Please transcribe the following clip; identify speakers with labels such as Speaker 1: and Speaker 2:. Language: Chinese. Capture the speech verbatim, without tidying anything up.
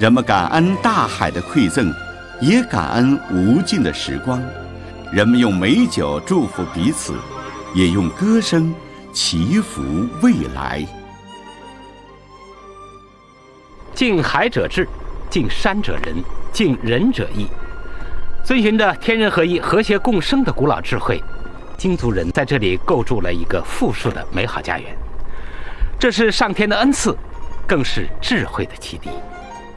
Speaker 1: 人们感恩大海的馈赠，也感恩无尽的时光。人们用美酒祝福彼此，也用歌声祈福未来。
Speaker 2: 敬海者智，敬山者仁，敬人者义。遵循着天人合一、和谐共生的古老智慧，京族人在这里构筑了一个富庶的美好家园。这是上天的恩赐，更是智慧的启迪。